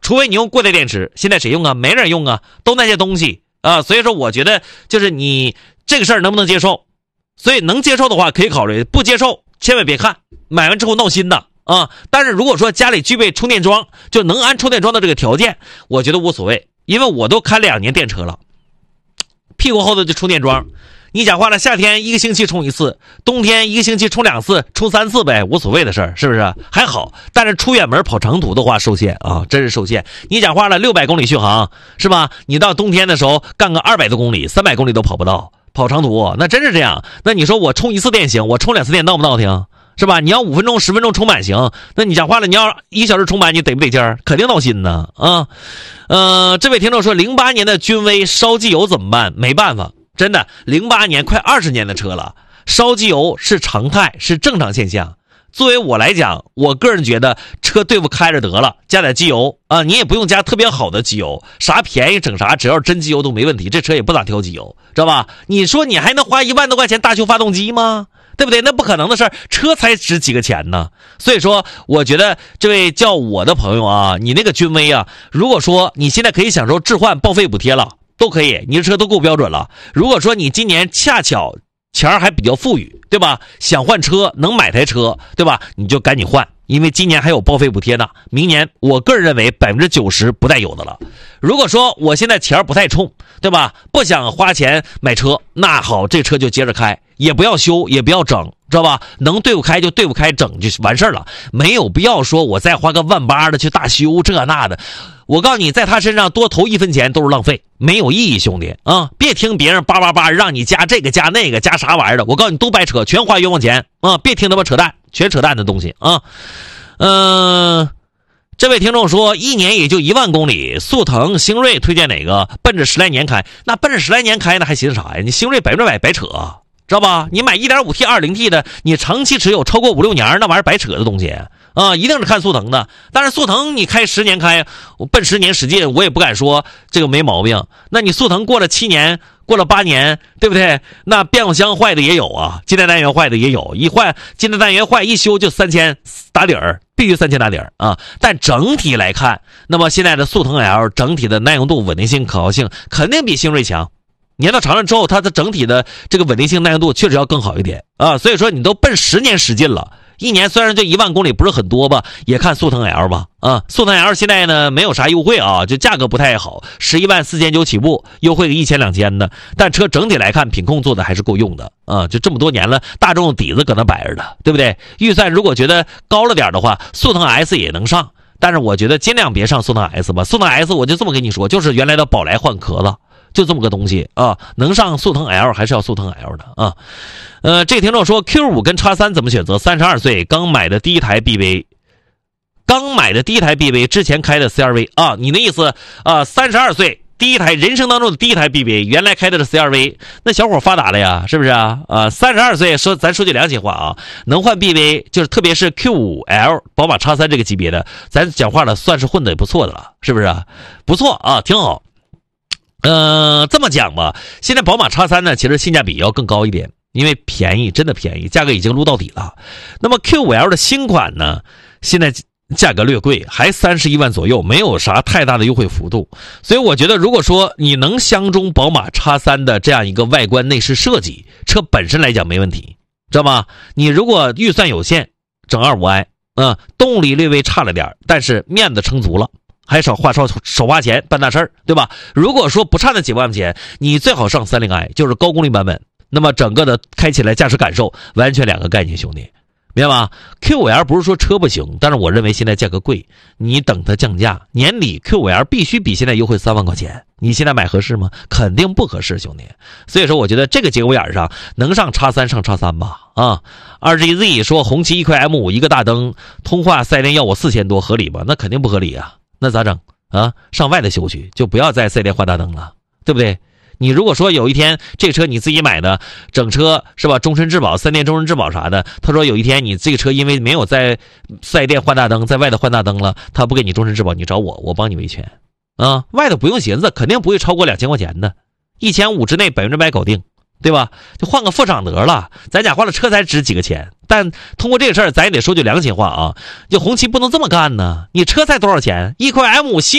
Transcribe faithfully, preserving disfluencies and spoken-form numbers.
除非你用固态电池，现在谁用啊？没人用啊，都那些东西啊。所以说我觉得就是你这个事儿能不能接受，所以能接受的话可以考虑，不接受千万别看，买完之后闹心的啊。但是如果说家里具备充电桩，就能安充电桩的这个条件，我觉得无所谓，因为我都开两年电车了，屁股后头就充电桩。你讲话了，夏天一个星期充一次，冬天一个星期充两次，充三次呗，无所谓的事儿，是不是？还好，但是出远门跑长途的话受限啊，真是受限。你讲话了，六百公里续航是吧？你到冬天的时候干个二百多公里、三百公里都跑不到，跑长途那真是这样。那你说我充一次电行，我充两次电闹不闹挺？是吧？你要五分钟、十分钟充满行，那你讲话了，你要一小时充满，你得不得劲儿？肯定闹心呢啊！呃，这位听众说，零八年的君威烧机油怎么办？没办法。真的，零八年快二十年的车了，烧机油是常态，是正常现象。作为我来讲，我个人觉得车对付开着得了，加点机油啊，你也不用加特别好的机油，啥便宜整啥，只要是真机油都没问题。这车也不咋挑机油，知道吧？你说你还能花一万多块钱大修发动机吗？对不对？那不可能的事儿，车才值几个钱呢。所以说，我觉得这位叫我的朋友啊，你那个君威啊，如果说你现在可以享受置换报废补贴了。都可以，你的车都够标准了。如果说你今年恰巧钱还比较富裕，对吧？想换车，能买台车，对吧？你就赶紧换，因为今年还有报废补贴呢。明年我个人认为百分之九十不带有的了。如果说我现在钱不太冲，对吧？不想花钱买车，那好，这车就接着开，也不要修，也不要整，知道吧？能对付开就对付开，整就完事儿了，没有必要说我再花个万八的去大修这那的。我告诉你，在他身上多投一分钱都是浪费，没有意义，兄弟啊！别听别人叭叭叭让你加这个加那个加啥玩意儿的，我告诉你都白扯，全花冤枉钱啊！别听他妈扯淡，全扯淡的东西啊！嗯、呃，这位听众说，一年也就一万公里，速腾、星瑞推荐哪个？奔着十来年开，那奔着十来年开那还寻思啥呀？你星瑞百分之百白扯，知道吧？你买 一点五 T、二零 T 的，你长期持有超过五六年，那玩意儿白扯的东西。啊，一定是看速腾的，但是速腾你开十年开，我奔十年使劲，我也不敢说这个没毛病。那你速腾过了七年，过了八年，对不对？那变速箱坏的也有啊，金带单元坏的也有，一坏金带单元坏一修就三千打底儿，必须三千打底儿啊。但整体来看，那么现在的速腾 L 整体的耐用度、稳定性、可靠性肯定比星瑞强。年到长了之后，它的整体的这个稳定性、耐用度确实要更好一点啊。所以说你都奔十年使劲了。一年虽然就一万公里不是很多吧，也看速腾 L 吧啊，速腾 L 现在呢没有啥优惠啊，就价格不太好，十一万四千九起步，优惠个一千两千的，但车整体来看品控做的还是够用的啊，就这么多年了，大众底子搁那摆着的，对不对？预算如果觉得高了点的话，速腾 S 也能上，但是我觉得尽量别上速腾 S 吧，速腾 S 我就这么跟你说，就是原来的宝来换壳子。就这么个东西啊，能上速腾 L 还是要速腾 L 的啊。呃，这听众说 Q 五 跟 X 三 怎么选择？三十二岁刚买的第一台 B V， 刚买的第一台 B V， 之前开的 C R V 啊。你的意思啊？三十二岁第一台人生当中的第一台 B V， 原来开的是 C R V， 那小伙发达了呀，是不是啊？啊，三十二岁说咱说句良心话啊，能换 B V， 就是特别是 Q 五 L、宝马 X 三 这个级别的，咱讲话了算是混的也不错的了，是不是啊？不错啊，挺好。呃，这么讲吧，现在宝马 X 三 呢，其实性价比要更高一点，因为便宜，真的便宜，价格已经撸到底了。那么 Q 五 L 的新款呢，现在价格略贵，还三十一万左右，没有啥太大的优惠幅度。所以我觉得，如果说你能相中宝马 X 三 的这样一个外观内饰设计，车本身来讲没问题，知道吗？你如果预算有限，整二五 i， 啊、嗯，动力略微差了点，但是面子撑足了。还少花少少花钱办大事儿，对吧？如果说不差那几万块钱，你最好上 三十 i， 就是高功率版本。那么整个的开起来驾驶感受完全两个概念，兄弟，明白吗 ？Q 五 L 不是说车不行，但是我认为现在价格贵，你等它降价，年底 Q 五 L 必须比现在优惠三万块钱。你现在买合适吗？肯定不合适，兄弟。所以说，我觉得这个节骨眼上能上 X 三 上 X 三 吧。啊 ，二 G Z 说红旗一块 M 五 一个大灯，通话四 S 店要我四千多，合理吧？那肯定不合理啊。那咋整啊？上外的修去，就不要在四 S 店换大灯了，对不对？你如果说有一天这车你自己买的，整车是吧？终身质保、三年终身质保啥的，他说有一天你这个车因为没有在四 S 店换大灯，在外头换大灯了，他不给你终身质保，你找我，我帮你维权啊。外头不用寻思，肯定不会超过两千块钱的，一千五之内百分之百搞定，对吧？就换个副厂得了。咱讲话了，车才值几个钱，但通过这个事儿，咱也得说句良心话啊，就红旗不能这么干呢。你车才多少钱？一块 M 五 新